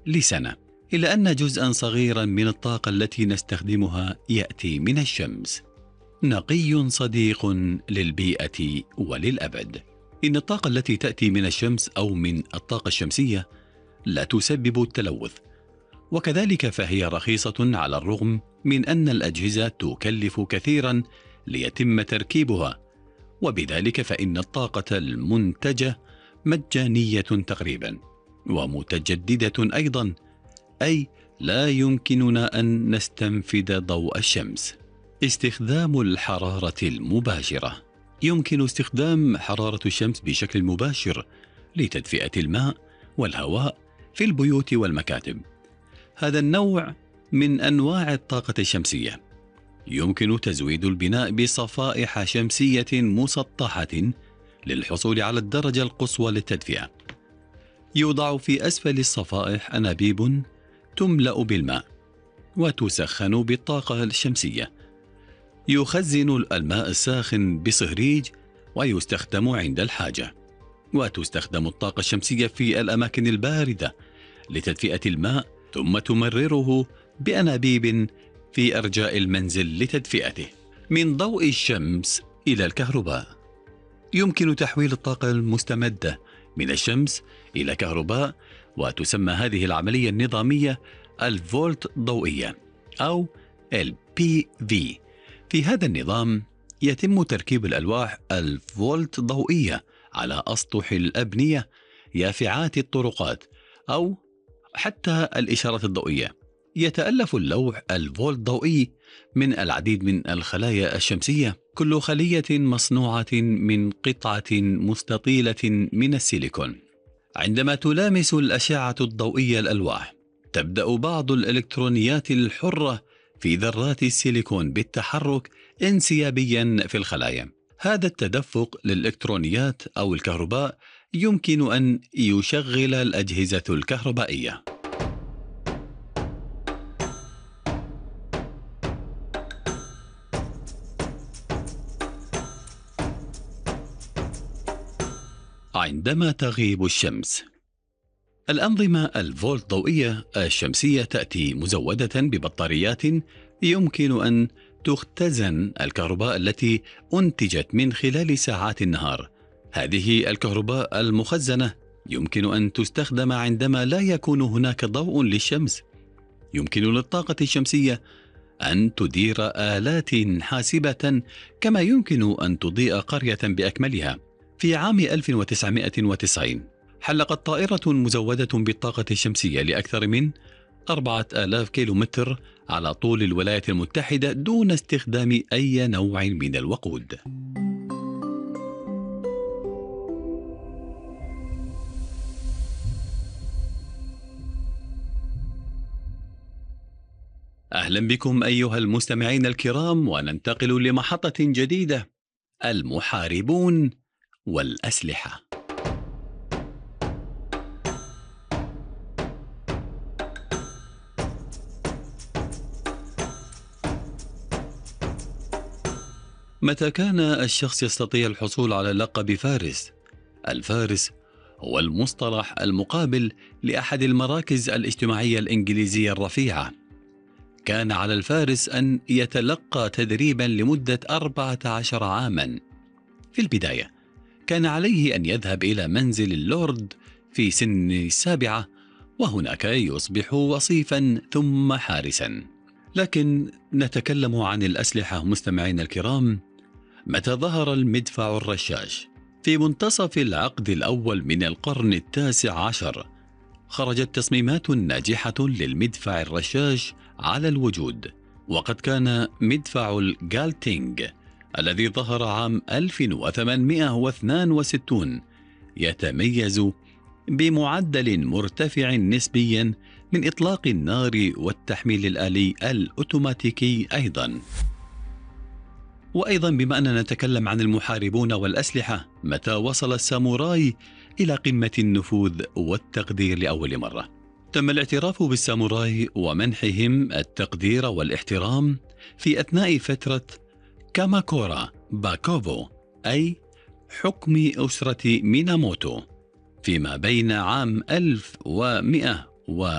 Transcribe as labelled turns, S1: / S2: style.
S1: لسنة، إلا أن جزءا صغيرا من الطاقة التي نستخدمها يأتي من الشمس، نقي صديق للبيئة وللأبد. إن الطاقة التي تأتي من الشمس أو من الطاقة الشمسية لا تسبب التلوث، وكذلك فهي رخيصة على الرغم من أن الأجهزة تكلف كثيرا ليتم تركيبها، وبذلك فإن الطاقة المنتجة مجانية تقريبا ومتجددة أيضا، أي لا يمكننا أن نستنفذ ضوء الشمس. استخدام الحرارة المباشرة: يمكن استخدام حرارة الشمس بشكل مباشر لتدفئة الماء والهواء في البيوت والمكاتب. هذا النوع من أنواع الطاقة الشمسية يمكن تزويد البناء بصفائح شمسية مسطحة للحصول على الدرجة القصوى للتدفئة. يوضع في أسفل الصفائح أنابيب تملأ بالماء وتسخن بالطاقة الشمسية. يخزن الماء الساخن بصهريج ويستخدم عند الحاجة. وتستخدم الطاقة الشمسية في الأماكن الباردة لتدفئة الماء، ثم تمرره بأنابيب في أرجاء المنزل لتدفئته. من ضوء الشمس إلى الكهرباء: يمكن تحويل الطاقة المستمدة من الشمس إلى كهرباء، وتسمى هذه العملية النظامية الفولت ضوئية أو الPV. في هذا النظام يتم تركيب الألواح الفولت ضوئية على أسطح الأبنية، يافعات الطرقات، أو حتى الإشارات الضوئية. يتألف اللوح الفولت ضوئي من العديد من الخلايا الشمسية، كل خلية مصنوعة من قطعة مستطيلة من السيليكون. عندما تلامس الأشعة الضوئية الألواح، تبدأ بعض الإلكترونيات الحرة في ذرات السيليكون بالتحرك انسيابيا في الخلايا. هذا التدفق للإلكترونيات أو الكهرباء يمكن أن يشغل الأجهزة الكهربائية. عندما تغيب الشمس: الأنظمة الفولت ضوئية الشمسية تأتي مزودة ببطاريات يمكن أن تختزن الكهرباء التي أنتجت من خلال ساعات النهار. هذه الكهرباء المخزنة يمكن أن تستخدم عندما لا يكون هناك ضوء للشمس. يمكن للطاقة الشمسية أن تدير آلات حاسبة كما يمكن أن تضيء قرية بأكملها. في عام 1990 حلقت طائرة مزودة بالطاقة الشمسية لأكثر من 4000 كيلومتر على طول الولايات المتحدة دون استخدام أي نوع من الوقود. أهلا بكم أيها المستمعين الكرام، وننتقل لمحطة جديدة: المحاربون والأسلحة. متى كان الشخص يستطيع الحصول على لقب فارس؟ الفارس هو المصطلح المقابل لأحد المراكز الاجتماعية الإنجليزية الرفيعة. كان على الفارس أن يتلقى تدريبا لمدة 14 عاما. في البداية كان عليه أن يذهب إلى منزل اللورد في سن 7، وهناك يصبح وصيفا ثم حارسا. لكن نتكلم عن الأسلحة مستمعين الكرام. متى ظهر المدفع الرشاش؟ في منتصف العقد الأول من القرن ال19 خرجت تصميمات ناجحة للمدفع الرشاش على الوجود، وقد كان مدفع الجالتينغ الذي ظهر عام 1862 يتميز بمعدل مرتفع نسبيا من إطلاق النار والتحميل الآلي الأوتوماتيكي أيضا. وأيضا بما أننا نتكلم عن المحاربون والأسلحة، متى وصل الساموراي إلى قمة النفوذ والتقدير لأول مرة؟ تم الاعتراف بالساموراي ومنحهم التقدير والاحترام في أثناء فترة كاماكورا باكوفو، أي حكم أسرة ميناموتو، فيما بين عام 1100